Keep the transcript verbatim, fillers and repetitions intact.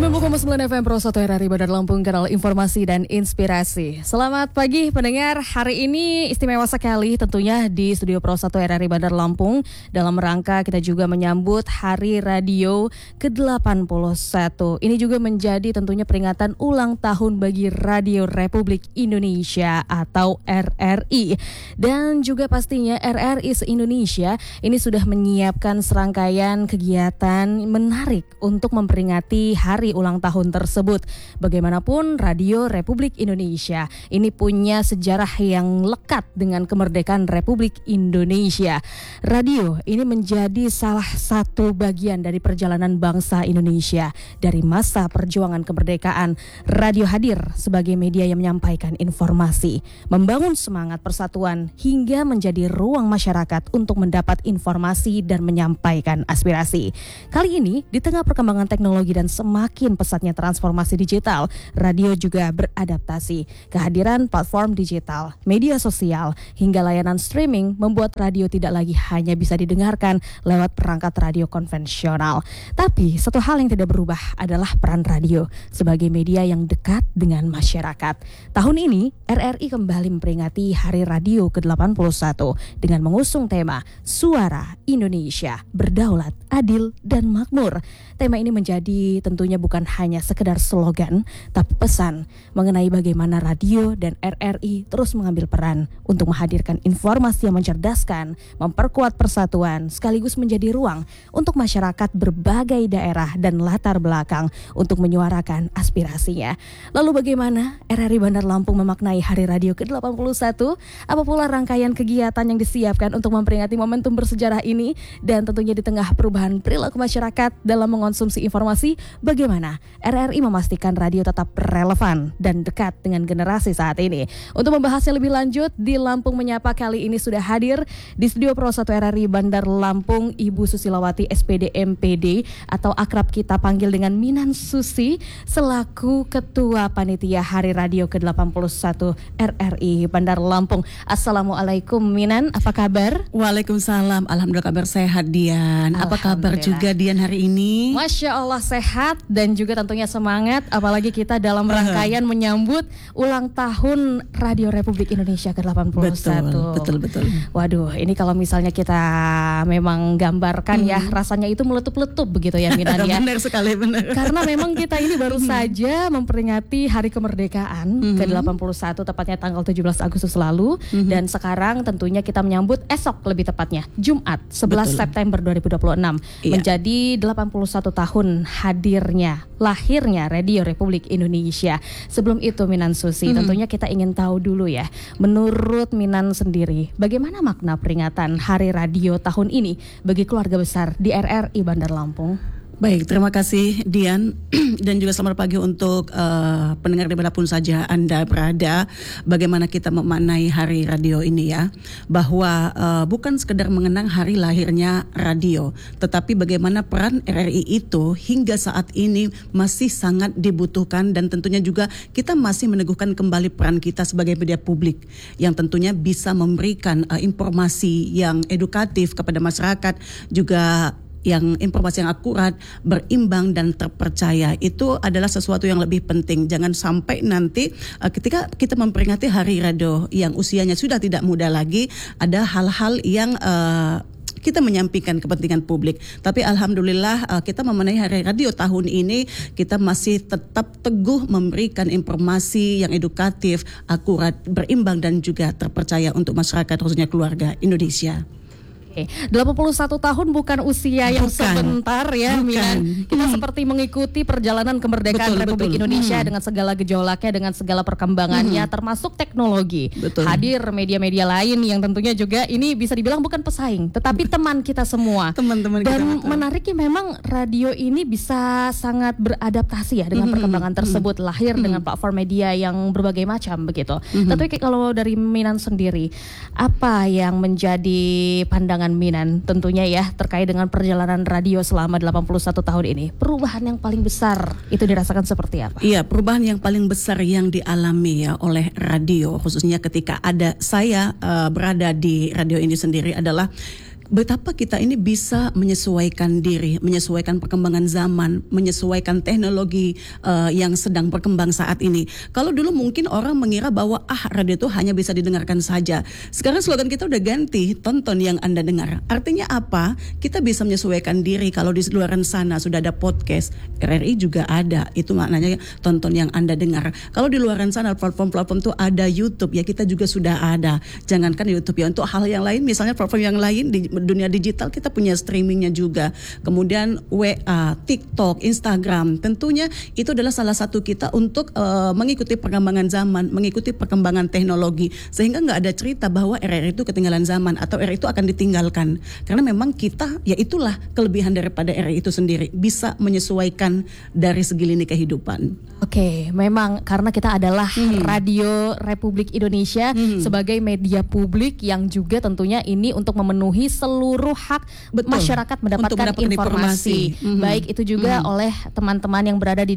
sembilan puluh koma sembilan F M Pro satu R R I Bandar Lampung, kanal informasi dan inspirasi. Selamat pagi pendengar, hari ini istimewa sekali tentunya di studio Pro satu R R I Bandar Lampung. Dalam rangka kita juga menyambut Hari Radio ke delapan puluh satu. Ini juga menjadi tentunya peringatan ulang tahun bagi Radio Republik Indonesia atau R R I. Dan juga pastinya R R I se-Indonesia ini sudah menyiapkan serangkaian kegiatan menarik untuk memperingati hari ulang tahun tersebut. Bagaimanapun Radio Republik Indonesia ini punya sejarah yang lekat dengan kemerdekaan Republik Indonesia. Radio ini menjadi salah satu bagian dari perjalanan bangsa Indonesia. Dari masa perjuangan kemerdekaan, radio hadir sebagai media yang menyampaikan informasi, membangun semangat persatuan hingga menjadi ruang masyarakat untuk mendapat informasi dan menyampaikan aspirasi. Kali ini di tengah perkembangan teknologi dan semakin pesatnya transformasi digital, radio juga beradaptasi. Kehadiran platform digital, media sosial, hingga layanan streaming membuat radio tidak lagi hanya bisa didengarkan lewat perangkat radio konvensional. Tapi satu hal yang tidak berubah adalah peran radio sebagai media yang dekat dengan masyarakat. Tahun ini R R I kembali memperingati Hari Radio ke delapan puluh satu dengan mengusung tema Suara Indonesia Berdaulat, Adil, dan Makmur. Tema ini menjadi tentunya bukan hanya sekedar slogan, tapi pesan mengenai bagaimana radio dan R R I terus mengambil peran untuk menghadirkan informasi yang mencerdaskan, memperkuat persatuan, sekaligus menjadi ruang untuk masyarakat berbagai daerah dan latar belakang untuk menyuarakan aspirasinya. Lalu bagaimana R R I Bandar Lampung memaknai Hari Radio ke delapan puluh satu? Apa pula rangkaian kegiatan yang disiapkan untuk memperingati momentum bersejarah ini? Dan tentunya di tengah perubahan perilaku masyarakat dalam mengonsumsi informasi, bagaimana R R I memastikan radio tetap relevan dan dekat dengan generasi saat ini? Untuk membahasnya lebih lanjut, di Lampung Menyapa kali ini sudah hadir di studio Pro satu R R I Bandar Lampung Ibu Susilawati S P D M P D atau akrab kita panggil dengan Minan Susi selaku Ketua Panitia Hari Radio ke delapan puluh satu R R I Bandar Lampung. Assalamualaikum Minan, apa kabar? Waalaikumsalam, alhamdulillah kabar sehat Dian. Apa kabar juga Dian hari ini? Masya Allah sehat dan juga tentunya semangat, apalagi kita dalam rangkaian menyambut ulang tahun Radio Republik Indonesia ke delapan puluh satu. Betul, betul, betul. Waduh, ini kalau misalnya kita memang gambarkan hmm. ya, rasanya itu meletup-letup begitu ya Minan ya. Benar sekali, benar. Karena memang kita ini baru saja memperingati Hari Kemerdekaan hmm. ke delapan puluh satu, tepatnya tanggal tujuh belas Agustus lalu. Hmm. Dan sekarang tentunya kita menyambut esok lebih tepatnya, Jumat sebelas September dua ribu dua puluh enam. Iya. Menjadi delapan puluh satu tahun hadirnya, lahirnya Radio Republik Indonesia. Sebelum itu Minan Susi, hmm. tentunya kita ingin tahu dulu ya, menurut Minan sendiri, bagaimana makna peringatan Hari Radio tahun ini bagi keluarga besar di R R I Bandar Lampung? Baik, terima kasih Dian dan juga selamat pagi untuk uh, pendengar dimanapun saja Anda berada. Bagaimana kita memaknai Hari Radio ini ya, bahwa uh, bukan sekedar mengenang hari lahirnya radio, tetapi bagaimana peran R R I itu hingga saat ini masih sangat dibutuhkan, dan tentunya juga kita masih meneguhkan kembali peran kita sebagai media publik yang tentunya bisa memberikan uh, informasi yang edukatif kepada masyarakat, juga yang informasi yang akurat, berimbang dan terpercaya. Itu adalah sesuatu yang lebih penting. Jangan sampai nanti uh, ketika kita memperingati Hari Radio yang usianya sudah tidak muda lagi, ada hal-hal yang uh, kita menyampaikan kepentingan publik. Tapi alhamdulillah uh, kita memenangi Hari Radio tahun ini, kita masih tetap teguh memberikan informasi yang edukatif, akurat, berimbang dan juga terpercaya untuk masyarakat, khususnya keluarga Indonesia. delapan puluh satu tahun bukan usia yang bukan. sebentar ya Minan. Kita hmm. seperti mengikuti perjalanan kemerdekaan betul, Republik betul. Indonesia hmm. dengan segala gejolaknya, dengan segala perkembangannya, hmm. termasuk teknologi. Betul. Hadir media-media lain yang tentunya juga ini bisa dibilang bukan pesaing, tetapi teman kita semua. Teman-teman Dan kita betul. menariknya memang radio ini bisa sangat beradaptasi ya dengan hmm. perkembangan tersebut, hmm. lahir hmm. dengan platform media yang berbagai macam begitu. Hmm. Tapi kalau dari Minan sendiri, apa yang menjadi pandangan Minan tentunya ya terkait dengan perjalanan radio selama delapan puluh satu tahun ini? Perubahan yang paling besar itu dirasakan seperti apa? Iya, perubahan yang paling besar yang dialami ya oleh radio, khususnya ketika ada saya uh, berada di radio ini sendiri adalah betapa kita ini bisa menyesuaikan diri, menyesuaikan perkembangan zaman, menyesuaikan teknologi uh, yang sedang berkembang saat ini. Kalau dulu mungkin orang mengira bahwa ah radio itu hanya bisa didengarkan saja. Sekarang slogan kita udah ganti, tonton yang Anda dengar. Artinya apa? Kita bisa menyesuaikan diri. Kalau di luar sana sudah ada podcast, R R I juga ada. Itu maknanya tonton yang Anda dengar. Kalau di luar sana platform-platform itu ada YouTube, ya kita juga sudah ada. Jangankan YouTube ya, untuk hal yang lain, misalnya platform yang lain di dunia digital kita punya streamingnya juga. Kemudian W A, TikTok, Instagram, tentunya itu adalah salah satu kita untuk uh, mengikuti perkembangan zaman, mengikuti perkembangan teknologi, sehingga nggak ada cerita bahwa R R I itu ketinggalan zaman atau R R I itu akan ditinggalkan. Karena memang kita, ya itulah kelebihan daripada R R I itu sendiri, bisa menyesuaikan dari segi lini kehidupan. Oke, memang karena kita adalah hmm. Radio Republik Indonesia hmm. sebagai media publik yang juga tentunya ini untuk memenuhi seluruh hak Betul. masyarakat mendapatkan informasi, informasi. Hmm. baik itu juga hmm. oleh teman-teman yang berada di